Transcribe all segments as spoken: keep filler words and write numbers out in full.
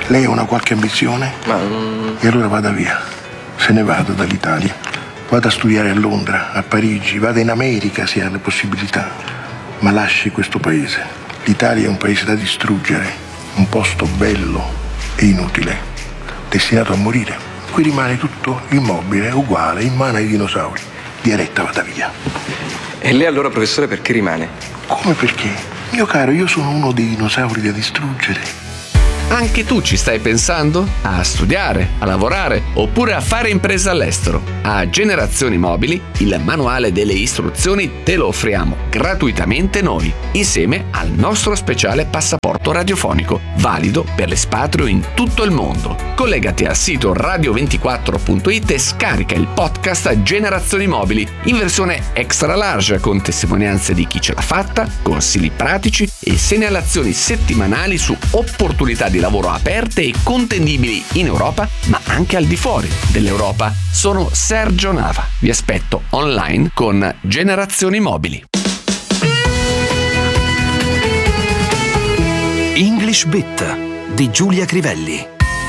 Lei ha una qualche ambizione? Ma... Mm... E allora vada via. Se ne vada dall'Italia. Vada a studiare a Londra, a Parigi, vada in America se ha le possibilità. Ma lasci questo paese. L'Italia è un paese da distruggere, un posto bello e inutile, destinato a morire. Qui rimane tutto immobile, uguale, in mano ai dinosauri. Diaretta, vada via. E lei allora, professore, perché rimane? Come perché? Mio caro, io sono uno dei dinosauri da distruggere. Anche tu ci stai pensando? A studiare, a lavorare oppure a fare impresa all'estero? A Generazioni Mobili il manuale delle istruzioni te lo offriamo gratuitamente noi, insieme al nostro speciale passaporto radiofonico, valido per l'espatrio in tutto il mondo. Collegati al sito radio ventiquattro punto it e scarica il podcast Generazioni Mobili in versione extra large con testimonianze di chi ce l'ha fatta, consigli pratici e segnalazioni settimanali su opportunità di lavoro aperte e contendibili in Europa, ma anche al di fuori dell'Europa. Sono Sergio Nava. Vi aspetto online con Generazioni Mobili. English Bit di Giulia Crivelli.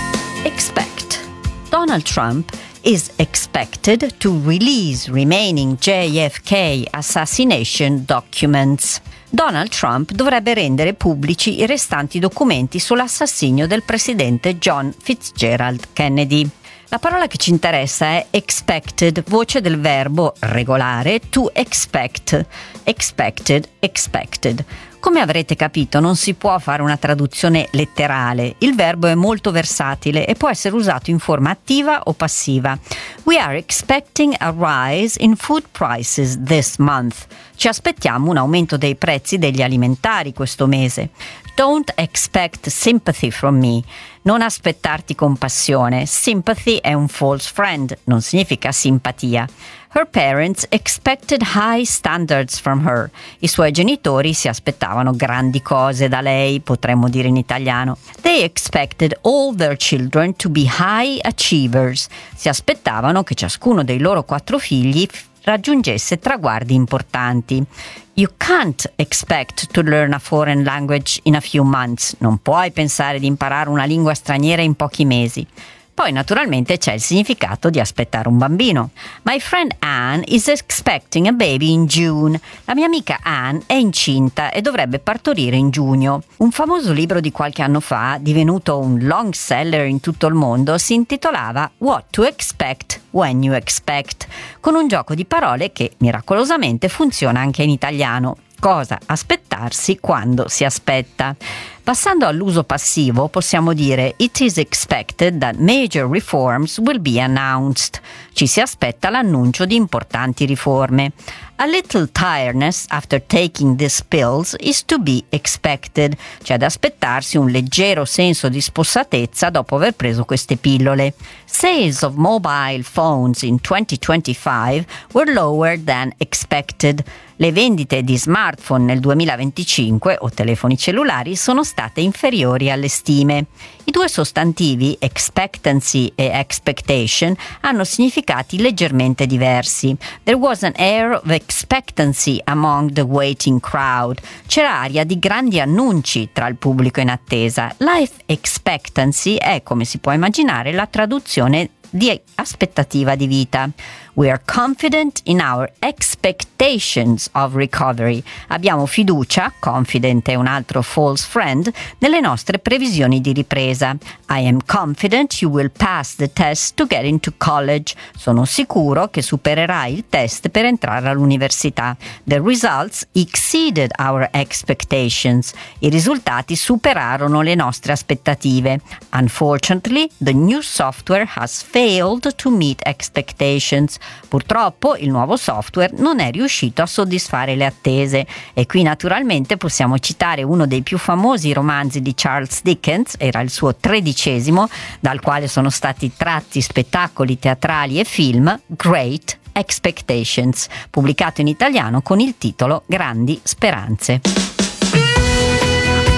Expect. Donald Trump is expected to release remaining J F K assassination documents. Donald Trump dovrebbe rendere pubblici i restanti documenti sull'assassinio del presidente John Fitzgerald Kennedy. La parola che ci interessa è expected, voce del verbo regolare to expect, expected, expected. Come avrete capito, non si può fare una traduzione letterale. Il verbo è molto versatile e può essere usato in forma attiva o passiva. We are expecting a rise in food prices this month. Ci aspettiamo un aumento dei prezzi degli alimentari questo mese. Don't expect sympathy from me. Non aspettarti compassione. Sympathy è un false friend, non significa simpatia. Her parents expected high standards from her. I suoi genitori si aspettavano grandi cose da lei, potremmo dire in italiano. They expected all their children to be high achievers. Si aspettavano che ciascuno dei loro quattro figli raggiungesse traguardi importanti. You can't expect to learn a foreign language in a few months. Non puoi pensare di imparare una lingua straniera in pochi mesi. Poi naturalmente c'è il significato di aspettare un bambino. My friend Anne is expecting a baby in June. La mia amica Anne è incinta e dovrebbe partorire in giugno. Un famoso libro di qualche anno fa, divenuto un long seller in tutto il mondo, si intitolava What to Expect When You Expect, con un gioco di parole che miracolosamente funziona anche in italiano. Cosa aspettarsi quando si aspetta. Passando all'uso passivo, possiamo dire It is expected that major reforms will be announced. Ci si aspetta l'annuncio di importanti riforme. A little tiredness after taking these pills is to be expected. C'è da aspettarsi un leggero senso di spossatezza dopo aver preso queste pillole. Sales of mobile phones in twenty twenty-five were lower than expected. Le vendite di smartphone nel duemilaventicinque o telefoni cellulari sono state inferiori alle stime. I due sostantivi expectancy e expectation hanno significati leggermente diversi. There was an air of expectancy among the waiting crowd. C'era aria di grandi annunci tra il pubblico in attesa. Life expectancy è, come si può immaginare, la traduzione di aspettativa di vita. We are confident in our expectations of recovery. Abbiamo fiducia, confident è un altro false friend, nelle nostre previsioni di ripresa. I am confident you will pass the test to get into college. Sono sicuro che supererai il test per entrare all'università. The results exceeded our expectations. I risultati superarono le nostre aspettative. Unfortunately, the new software has failed to meet expectations. Purtroppo il nuovo software non è riuscito a soddisfare le attese e qui naturalmente possiamo citare uno dei più famosi romanzi di Charles Dickens, era il suo tredicesimo, dal quale sono stati tratti spettacoli teatrali e film, Great Expectations, pubblicato in italiano con il titolo Grandi Speranze.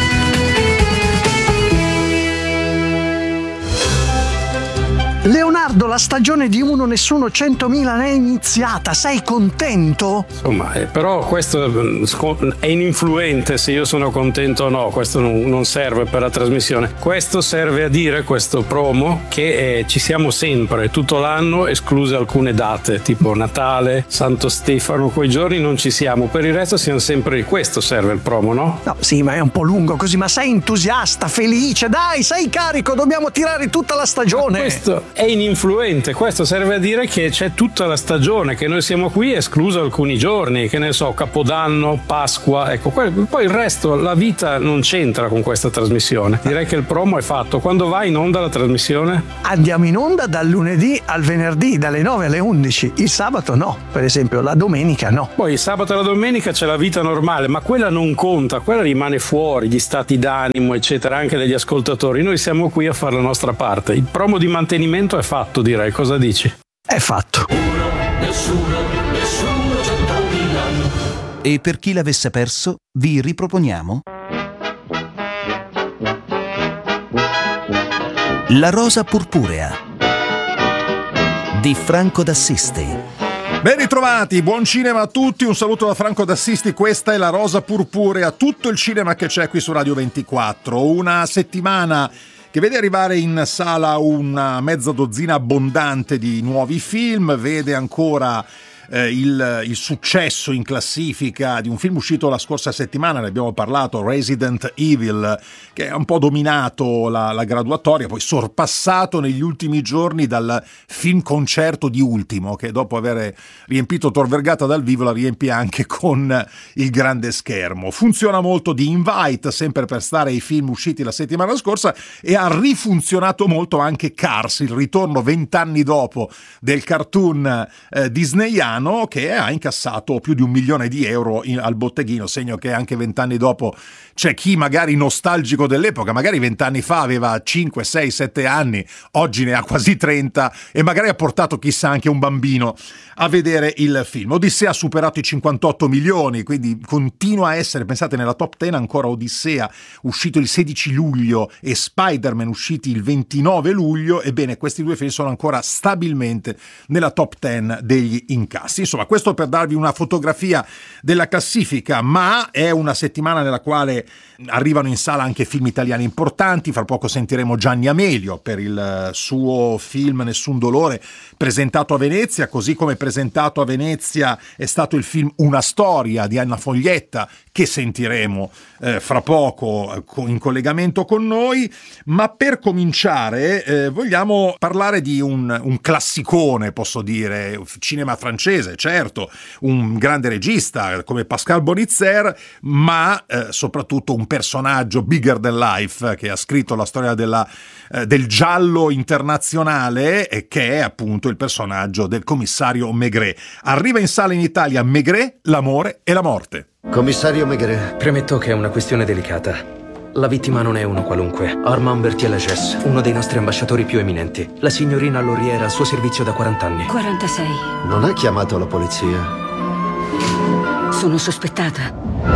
Leonardo Edoardo, la stagione di Uno Nessuno centomila è iniziata, sei contento? Insomma, eh, però questo è ininfluente se io sono contento o no, questo non, non serve per la trasmissione. Questo serve a dire, questo promo, che eh, ci siamo sempre, tutto l'anno, escluse alcune date, tipo Natale, Santo Stefano, quei giorni non ci siamo, per il resto siamo sempre, questo serve il promo, no? No, sì, ma è un po' lungo così, ma sei entusiasta, felice, dai, sei carico, dobbiamo tirare tutta la stagione. Ma questo è ininfluente, questo serve a dire che c'è tutta la stagione, che noi siamo qui escluso alcuni giorni, che ne so, Capodanno, Pasqua, ecco, poi il resto, la vita non c'entra con questa trasmissione. Direi che il promo è fatto. Quando va in onda la trasmissione? Andiamo in onda dal lunedì al venerdì, dalle nove alle undici, il sabato no, per esempio, la domenica no. Poi il sabato e la domenica c'è la vita normale, ma quella non conta, quella rimane fuori, gli stati d'animo, eccetera, anche degli ascoltatori. Noi siamo qui a fare la nostra parte. Il promo di mantenimento è fatto, direi. Cosa dici? È fatto. Uno, nessuno, nessuno centomila. E per chi l'avesse perso, vi riproponiamo La rosa purpurea di Franco d'Assisti. Ben ritrovati, buon cinema a tutti, un saluto da Franco d'Assisti, questa è La rosa purpurea, tutto il cinema che c'è qui su Radio ventiquattro, una settimana che vede arrivare in sala una mezza dozzina abbondante di nuovi film, vede ancora eh, il, il successo in classifica di un film uscito la scorsa settimana, ne abbiamo parlato, Resident Evil, che ha un po' dominato la, la graduatoria, poi sorpassato negli ultimi giorni dal film concerto di Ultimo, che dopo aver riempito Tor Vergata dal vivo la riempie anche con il grande schermo. Funziona molto di Invite, sempre per stare ai film usciti la settimana scorsa, e ha rifunzionato molto anche Cars, il ritorno vent'anni dopo del cartoon eh, disneyano, che ha incassato più di un milione di euro in, al botteghino, segno che anche vent'anni dopo c'è chi magari nostalgico dell'epoca, magari vent'anni fa aveva cinque, sei, sette anni, oggi ne ha quasi trenta e magari ha portato chissà anche un bambino a vedere il film. Odissea ha superato i cinquantotto milioni, quindi continua a essere, pensate, nella top dieci ancora Odissea, uscito il sedici luglio, e Spider-Man usciti il ventinove luglio, ebbene questi due film sono ancora stabilmente nella top dieci degli incassi. Insomma, questo per darvi una fotografia della classifica, ma è una settimana nella quale arrivano in sala anche film italiani importanti. Fra poco sentiremo Gianni Amelio per il suo film Nessun dolore, presentato a Venezia, così come presentato a Venezia è stato il film Una storia di Anna Foglietta, che sentiremo eh, fra poco eh, in collegamento con noi. Ma per cominciare eh, vogliamo parlare di un, un classicone, posso dire, cinema francese, certo, un grande regista come Pascal Bonitzer, ma eh, soprattutto un personaggio bigger than life, che ha scritto la storia della, eh, del giallo internazionale, e che è appunto il personaggio del commissario Maigret. Arriva in sala in Italia Maigret, l'amore e la morte. Commissario Maigret. Premetto che è una questione delicata. La vittima non è uno qualunque. Armand Berthier-Lachaise, uno dei nostri ambasciatori più eminenti. La signorina Laurier era al suo servizio da quaranta anni. quarantasei. Non ha chiamato la polizia? Sono sospettata.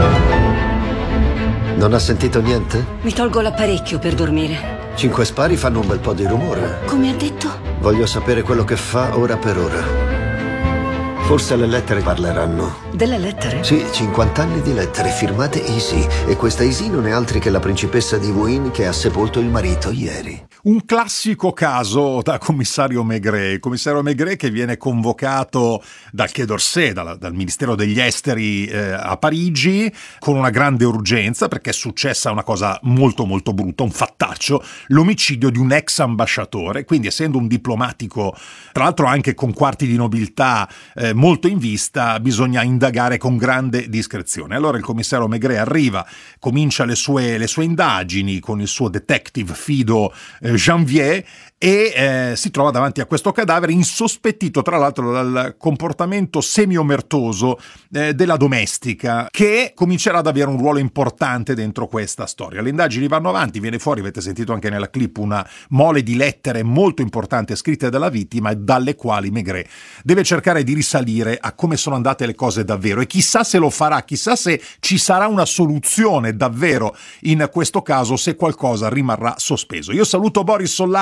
Non ha sentito niente? Mi tolgo l'apparecchio per dormire. Cinque spari fanno un bel po' di rumore. Come ha detto? Voglio sapere quello che fa ora per ora. Forse le lettere parleranno. Delle lettere? Sì, cinquanta anni di lettere firmate Easy. E questa Easy non è altri che la principessa di Wuin che ha sepolto il marito ieri. Un classico caso da commissario Maigret, il commissario Maigret che viene convocato dal Quai d'Orsay, dal, dal Ministero degli Esteri eh, a Parigi, con una grande urgenza, perché è successa una cosa molto molto brutta, un fattaccio, l'omicidio di un ex ambasciatore. Quindi, essendo un diplomatico, tra l'altro anche con quarti di nobiltà eh, molto in vista, bisogna indagare con grande discrezione. Allora il commissario Maigret arriva, comincia le sue, le sue indagini con il suo detective fido eh, Janvier, e eh, si trova davanti a questo cadavere, insospettito tra l'altro dal comportamento semi-omertoso eh, della domestica, che comincerà ad avere un ruolo importante dentro questa storia. Le indagini vanno avanti, viene fuori, avete sentito anche nella clip, una mole di lettere molto importanti scritte dalla vittima, dalle quali Maigret deve cercare di risalire a come sono andate le cose davvero, e chissà se lo farà, chissà se ci sarà una soluzione davvero in questo caso, se qualcosa rimarrà sospeso. Io saluto Boris Sollazzo, ciao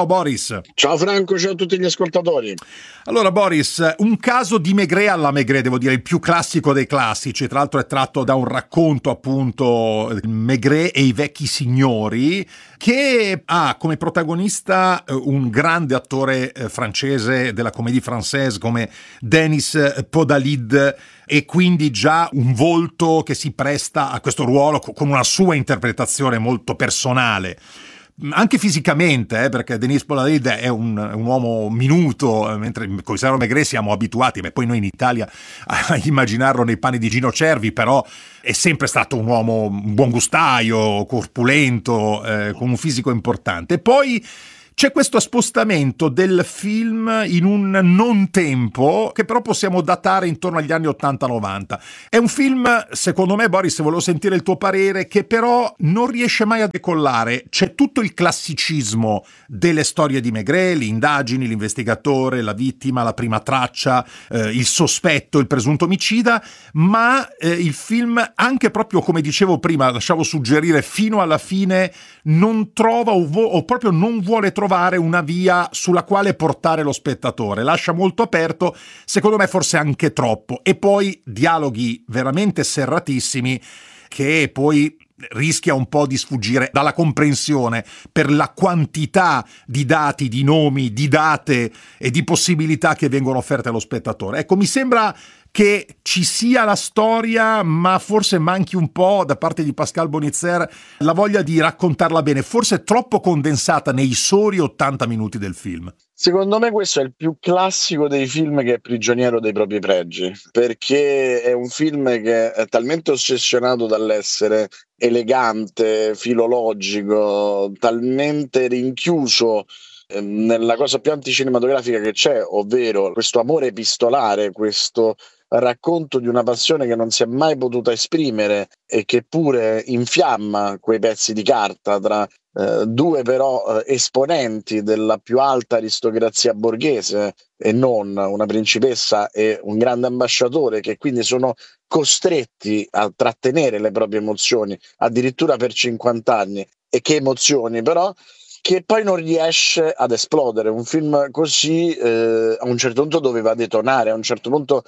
Ciao Boris. Ciao Franco, ciao a tutti gli ascoltatori. Allora Boris, un caso di Maigret alla Maigret, devo dire il più classico dei classici, tra l'altro è tratto da un racconto appunto Maigret e i vecchi signori, che ha come protagonista un grande attore francese della comédie française come Denis Podalid, e quindi già un volto che si presta a questo ruolo con una sua interpretazione molto personale. Anche fisicamente, eh, perché Denis Podalid è un, un uomo minuto, mentre il commissario Maigret siamo abituati, beh, poi noi in Italia a immaginarlo nei panni di Gino Cervi, però è sempre stato un uomo un buon gustaio, corpulento, eh, con un fisico importante. E poi c'è questo spostamento del film in un non tempo che però possiamo datare intorno agli anni ottanta novanta. È un film, secondo me, Boris, volevo sentire il tuo parere, che però non riesce mai a decollare. C'è tutto il classicismo delle storie di Maigret, le indagini, l'investigatore, la vittima, la prima traccia, eh, il sospetto, il presunto omicida, ma eh, il film, anche proprio come dicevo prima, lasciavo suggerire, fino alla fine non trova o, vo- o proprio non vuole trovare una via sulla quale portare lo spettatore, lascia molto aperto, secondo me forse anche troppo, e poi dialoghi veramente serratissimi che poi rischia un po' di sfuggire dalla comprensione per la quantità di dati, di nomi, di date e di possibilità che vengono offerte allo spettatore. Ecco, mi sembra che ci sia la storia, ma forse manchi un po' da parte di Pascal Bonitzer la voglia di raccontarla bene, forse troppo condensata nei soli ottanta minuti del film. Secondo me questo è il più classico dei film che è prigioniero dei propri pregi, perché è un film che è talmente ossessionato dall'essere elegante, filologico, talmente rinchiuso nella cosa più anticinematografica che c'è, ovvero questo amore epistolare, questo racconto di una passione che non si è mai potuta esprimere e che pure infiamma quei pezzi di carta tra eh, due però eh, esponenti della più alta aristocrazia borghese e non una principessa e un grande ambasciatore, che quindi sono costretti a trattenere le proprie emozioni addirittura per cinquanta anni. E che emozioni però, che poi non riesce ad esplodere. Un film così eh, a un certo punto doveva detonare, a un certo punto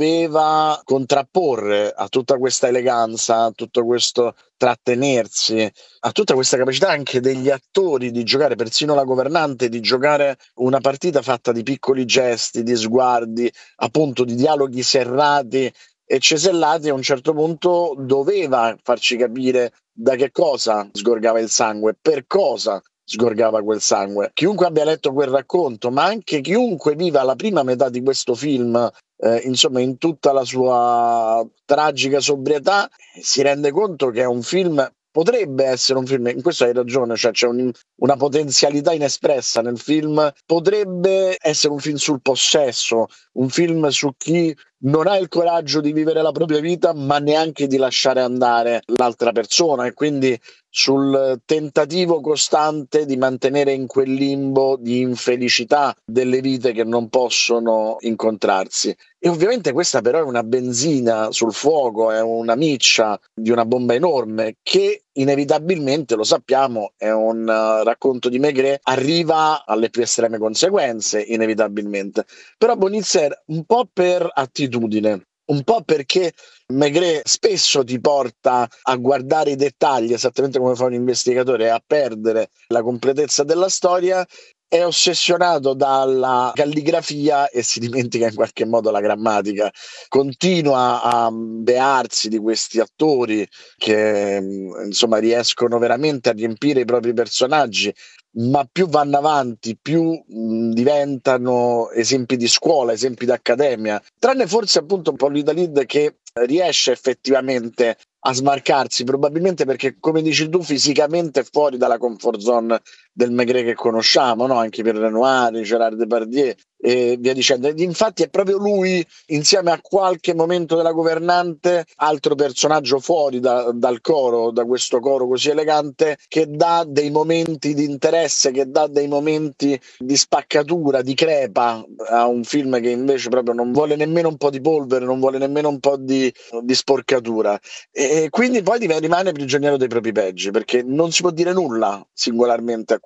doveva contrapporre a tutta questa eleganza, a tutto questo trattenersi, a tutta questa capacità anche degli attori di giocare, persino la governante, di giocare una partita fatta di piccoli gesti, di sguardi, appunto di dialoghi serrati e cesellati. A un certo punto doveva farci capire da che cosa sgorgava il sangue, per cosa sgorgava quel sangue. Chiunque abbia letto quel racconto, ma anche chiunque viva la prima metà di questo film, eh, insomma in tutta la sua tragica sobrietà, si rende conto che è un film, potrebbe essere un film, in questo hai ragione, cioè c'è un, una potenzialità inespressa nel film, potrebbe essere un film sul possesso, un film su chi non ha il coraggio di vivere la propria vita ma neanche di lasciare andare l'altra persona, e quindi sul tentativo costante di mantenere in quel limbo di infelicità delle vite che non possono incontrarsi. E ovviamente questa però è una benzina sul fuoco, è una miccia di una bomba enorme che inevitabilmente, lo sappiamo, è un uh, racconto di Maigret, arriva alle più estreme conseguenze inevitabilmente. Però Bonitzer, un po' per attitudine, un po' perché Maigret spesso ti porta a guardare i dettagli esattamente come fa un investigatore e a perdere la completezza della storia, è ossessionato dalla calligrafia e si dimentica in qualche modo la grammatica. Continua a bearsi di questi attori che insomma riescono veramente a riempire i propri personaggi, ma più vanno avanti, più mh, diventano esempi di scuola, esempi d'accademia, tranne forse appunto Podalid, che riesce effettivamente a smarcarsi, probabilmente perché, come dici tu, fisicamente è fuori dalla comfort zone del Maigret che conosciamo, no? Anche per Renoir, Gérard Depardieu e via dicendo. Ed infatti è proprio lui, insieme a qualche momento della governante, altro personaggio fuori da, dal coro, da questo coro così elegante, che dà dei momenti di interesse, che dà dei momenti di spaccatura, di crepa a un film che invece proprio non vuole nemmeno un po' di polvere, non vuole nemmeno un po' di, di sporcatura. E quindi poi rimane prigioniero dei propri peggi, perché non si può dire nulla singolarmente a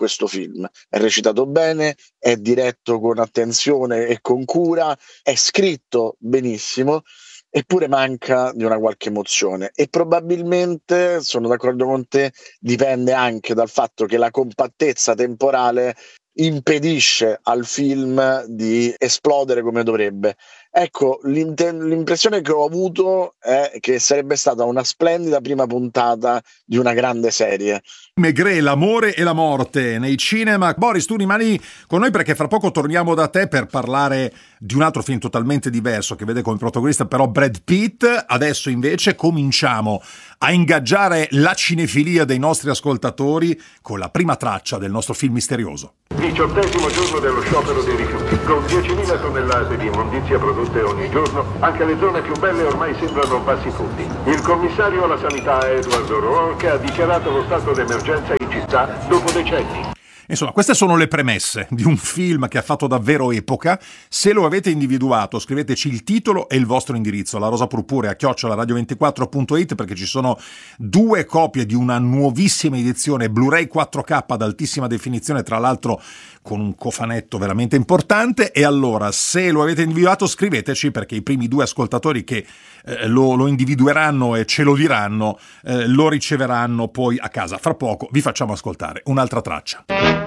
questo film. È recitato bene, è diretto con attenzione e con cura, è scritto benissimo, eppure manca di una qualche emozione, e probabilmente, sono d'accordo con te, dipende anche dal fatto che la compattezza temporale impedisce al film di esplodere come dovrebbe. Ecco, l'impressione che ho avuto è che sarebbe stata una splendida prima puntata di una grande serie. Maigret, l'amore e la morte nei cinema. Boris, tu rimani con noi perché fra poco torniamo da te per parlare di un altro film totalmente diverso che vede come protagonista però Brad Pitt. Adesso invece cominciamo a ingaggiare la cinefilia dei nostri ascoltatori con la prima traccia del nostro film misterioso. Diciottesimo giorno dello sciopero dei rifiuti. Con diecimila tonnellate di immondizia prodotte ogni giorno, anche le zone più belle ormai sembrano bassi fondi. Il commissario alla sanità Edward O'Rourke ha dichiarato lo stato d'emergenza in città dopo decenni. Insomma, queste sono le premesse di un film che ha fatto davvero epoca. Se lo avete individuato, scriveteci il titolo e il vostro indirizzo, la rosa purpurea chiocciola radio ventiquattro punto it, perché ci sono due copie di una nuovissima edizione Blu-ray quattro K ad altissima definizione, tra l'altro con un cofanetto veramente importante. E allora, se lo avete individuato, scriveteci, perché i primi due ascoltatori che eh, lo, lo individueranno e ce lo diranno, eh, lo riceveranno poi a casa. Fra poco vi facciamo ascoltare un'altra traccia.